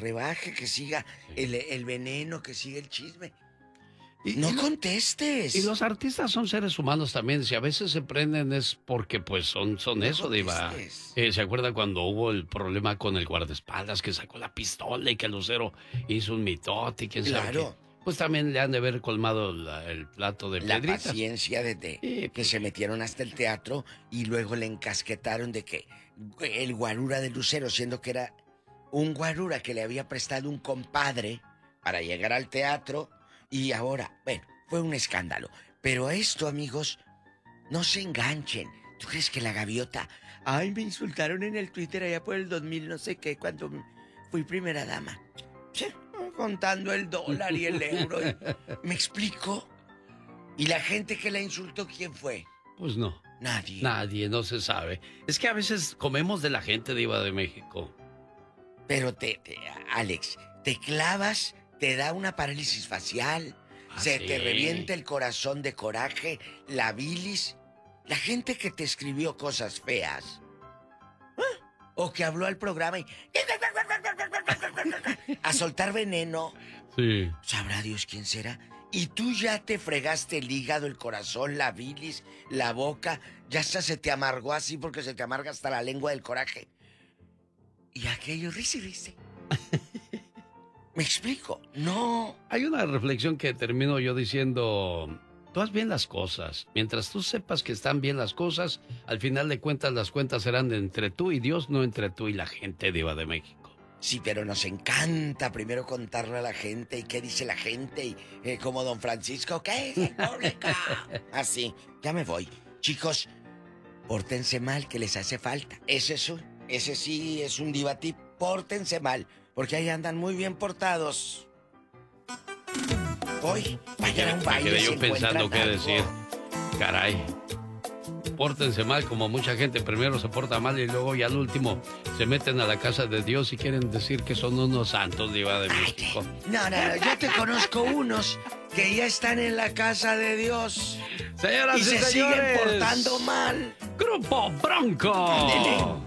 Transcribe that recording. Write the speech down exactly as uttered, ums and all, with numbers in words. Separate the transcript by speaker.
Speaker 1: rebaje, que siga
Speaker 2: Sí.
Speaker 1: el, el veneno, que siga el chisme.
Speaker 2: Y,
Speaker 1: no
Speaker 2: y lo-
Speaker 1: contestes.
Speaker 2: Y los artistas son seres humanos también. Si a veces se prenden es porque pues son, son
Speaker 1: No
Speaker 2: eso, Diva.
Speaker 1: contestes.
Speaker 2: Eh, ¿Se acuerda cuando hubo el problema con el guardaespaldas que sacó la pistola y que Lucero hizo un mitote y quién sabe
Speaker 1: Claro.
Speaker 2: qué? Pues también le han de haber colmado la- el plato de
Speaker 1: La
Speaker 2: piedritas.
Speaker 1: paciencia de, de-
Speaker 2: Sí,
Speaker 1: que
Speaker 2: pues.
Speaker 1: se metieron hasta el teatro y luego le encasquetaron de que el guarura de Lucero, siendo que era un guarura que le había prestado un compadre para llegar al teatro, y ahora, bueno, fue un escándalo. Pero esto, amigos, no se enganchen. ¿Tú crees que la gaviota? Ay, me insultaron en el Twitter allá por el dos mil no sé qué, cuando fui primera dama. Che, contando el dólar y el euro. y- ¿Me explico? ¿Y la gente que la insultó, quién fue?
Speaker 2: Pues no.
Speaker 1: Nadie.
Speaker 2: Nadie, no se sabe. Es que a veces comemos de la gente, Diva de México.
Speaker 1: Pero te, te, Alex, te clavas, te da una parálisis facial,
Speaker 2: Ah,
Speaker 1: se
Speaker 2: sí.
Speaker 1: te revienta el corazón de coraje, la bilis. La gente que te escribió cosas feas, ¿ah? O que habló al programa y a soltar veneno,
Speaker 2: Sí.
Speaker 1: sabrá Dios quién será. Y tú ya te fregaste el hígado, el corazón, la bilis, la boca, ya hasta se te amargó así porque se te amarga hasta la lengua del coraje. Y aquello, risi, risi. ¿Me explico? No.
Speaker 2: Hay una reflexión que termino yo diciendo, tú haz bien las cosas. Mientras tú sepas que están bien las cosas, al final de cuentas las cuentas serán entre tú y Dios, no entre tú y la gente, Diva de México.
Speaker 1: Sí, pero nos encanta primero contarle a la gente y qué dice la gente y eh, como don Francisco, ¿qué dice el público? Así, ya me voy. Chicos, pórtense mal, que les hace falta. Ese es un, ese sí es un diva tip, pórtense mal, porque ahí andan muy bien portados. Hoy, vayan a un
Speaker 2: Me
Speaker 1: baile.
Speaker 2: quedé
Speaker 1: si
Speaker 2: yo pensando
Speaker 1: encuentran
Speaker 2: qué
Speaker 1: algo.
Speaker 2: decir. Caray. Pórtense mal, como mucha gente primero se porta mal y luego ya al último se meten a la casa de Dios y quieren decir que son unos santos, Diva de México.
Speaker 1: No, no, no, yo te conozco unos que ya están en la casa de Dios
Speaker 2: Señoras
Speaker 1: y
Speaker 2: y,
Speaker 1: se
Speaker 2: señores,
Speaker 1: siguen portando mal.
Speaker 2: Grupo Bronco.
Speaker 1: Ándele.